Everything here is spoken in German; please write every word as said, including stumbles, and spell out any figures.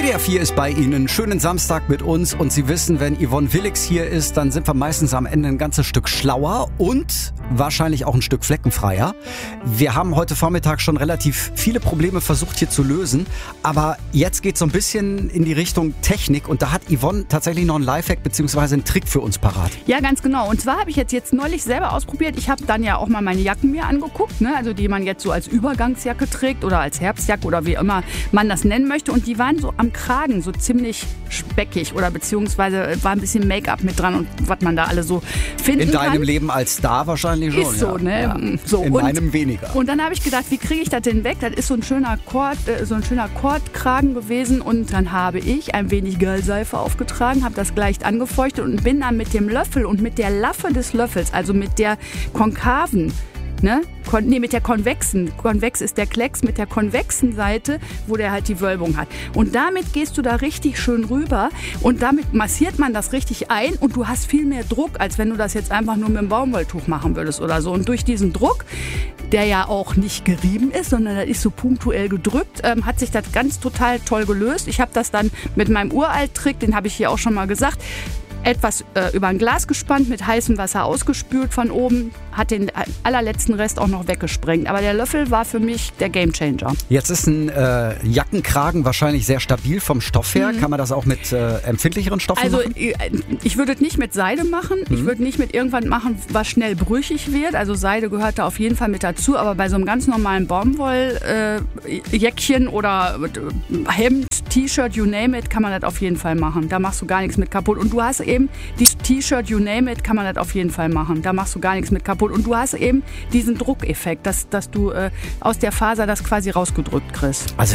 W D R vier ist bei Ihnen. Schönen Samstag mit uns. Und Sie wissen, wenn Yvonne Willix hier ist, dann sind wir meistens am Ende ein ganzes Stück schlauer und wahrscheinlich auch ein Stück fleckenfreier. Wir haben heute Vormittag schon relativ viele Probleme versucht hier zu lösen. Aber jetzt geht es so ein bisschen in die Richtung Technik. Und da hat Yvonne tatsächlich noch einen Lifehack bzw. einen Trick für uns parat. Ja, ganz genau. Und zwar habe ich jetzt, jetzt neulich selber ausprobiert. Ich habe dann ja auch mal meine Jacken mir angeguckt, ne? Also die man jetzt so als Übergangsjacke trägt oder als Herbstjacke oder wie immer man das nennen möchte. Und die waren so am Kragen so ziemlich speckig oder beziehungsweise war ein bisschen Make-up mit dran und was man da alle so finden In deinem kann. Leben als Star wahrscheinlich schon. Ist so, ja. ne? Ja. So, In und, meinem weniger. Und dann habe ich gedacht, wie kriege ich das denn weg? Das ist so ein schöner Kord, äh, so ein schöner Kordkragen gewesen und dann habe ich ein wenig Gallseife aufgetragen, habe das gleich angefeuchtet und bin dann mit dem Löffel und mit der Laffe des Löffels, also mit der konkaven, Ne? Kon- nee, mit der konvexen. Konvex ist der Klecks, mit der konvexen Seite, wo der halt die Wölbung hat. Und damit gehst du da richtig schön rüber und damit massiert man das richtig ein und du hast viel mehr Druck, als wenn du das jetzt einfach nur mit dem Baumwolltuch machen würdest oder so. Und durch diesen Druck, der ja auch nicht gerieben ist, sondern das ist so punktuell gedrückt, ähm, hat sich das ganz total toll gelöst. Ich habe das dann mit meinem Uralt-Trick, den habe ich hier auch schon mal gesagt, etwas äh, über ein Glas gespannt, mit heißem Wasser ausgespült von oben, hat den allerletzten Rest auch noch weggesprengt. Aber der Löffel war für mich der Gamechanger. Jetzt ist ein äh, Jackenkragen wahrscheinlich sehr stabil vom Stoff her. Mhm. Kann man das auch mit äh, empfindlicheren Stoffen also, machen? Also ich würde es nicht mit Seide machen. Mhm. Ich würde nicht mit irgendwas machen, was schnell brüchig wird. Also Seide gehört da auf jeden Fall mit dazu. Aber bei so einem ganz normalen Baumwolljäckchen äh, oder äh, Hemd, T-Shirt, you name it, kann man das auf jeden Fall machen. Da machst du gar nichts mit kaputt. Und du hast eben dieses T-Shirt, you name it, kann man das auf jeden Fall machen. Da machst du gar nichts mit kaputt. Und du hast eben diesen Druckeffekt, dass, dass du äh, aus der Faser das quasi rausgedrückt kriegst. Also